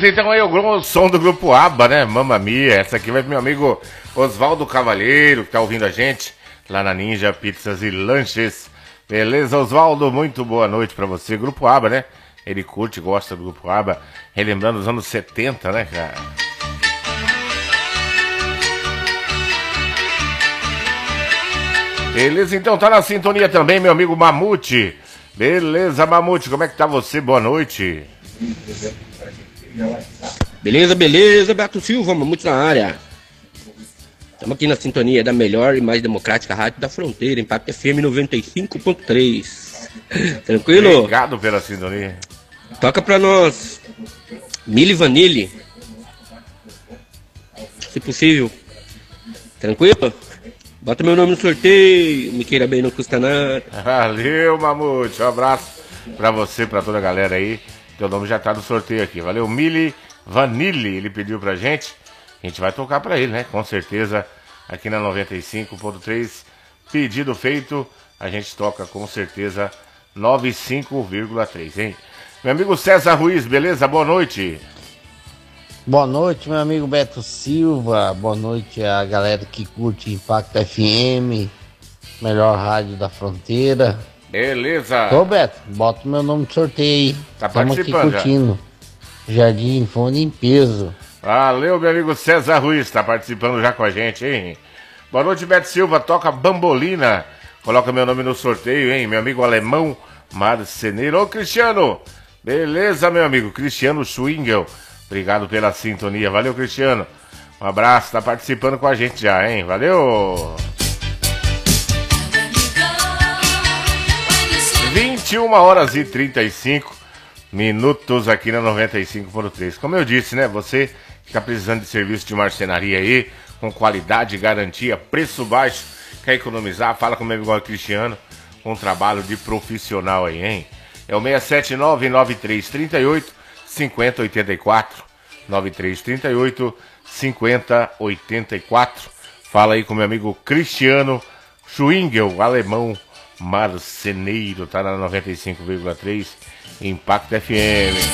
amigos, então aí o som do grupo ABBA, né? Mamma Mia. Essa aqui vai pro meu amigo Oswaldo Cavalheiro, que tá ouvindo a gente lá na Ninja Pizzas e Lanches. Beleza, Oswaldo? Muito boa noite pra você. Grupo ABBA, né? Ele curte, gosta do grupo ABBA. Relembrando os anos 70, né, cara? Beleza, então tá na sintonia também, meu amigo Mamute. Beleza, Mamute, como é que tá você? Boa noite. Beleza, beleza, Beto Silva, Mamute na área. Estamos aqui na sintonia da melhor e mais democrática rádio da fronteira, Impacto FM 95.3. Tranquilo? Obrigado pela sintonia. Toca pra nós Milli Vanilli, se possível. Tranquilo? Bota meu nome no sorteio, me queira bem, não custa nada. Valeu, Mamute, um abraço pra você, pra toda a galera aí. Teu nome já tá no sorteio aqui, valeu. Milli Vanilli, ele pediu pra gente. A gente vai tocar pra ele, né? Com certeza, aqui na 95.3. Pedido feito, a gente toca com certeza 95,3, hein? Meu amigo César Ruiz, beleza? Boa noite. Boa noite, meu amigo Beto Silva. Boa noite a galera que curte Impacto FM, melhor rádio da fronteira. Beleza. Ô Beto, bota meu nome no sorteio aí. Tá Estamos aqui participando curtindo. Jardim Fone em peso. Valeu, meu amigo César Ruiz, tá participando já com a gente, hein? Boa noite, Beto Silva, toca Bambolina. Coloca meu nome no sorteio, hein? Meu amigo alemão Marceneiro. Ô, Cristiano. Beleza, meu amigo Cristiano Schwingel. Obrigado pela sintonia. Valeu, Cristiano. Um abraço, tá participando com a gente já, hein? Valeu! 21h35 aqui na 95.3. Como eu disse, né? Você que tá precisando de serviço de marcenaria aí, com qualidade, garantia, preço baixo, quer economizar, fala com o meu amigo Cristiano, com um trabalho de profissional aí, hein? É o 679-9338-5084. 9338-5084. Fala aí com meu amigo Cristiano Schwingel, alemão marceneiro, tá na 95,3 Impacto FM.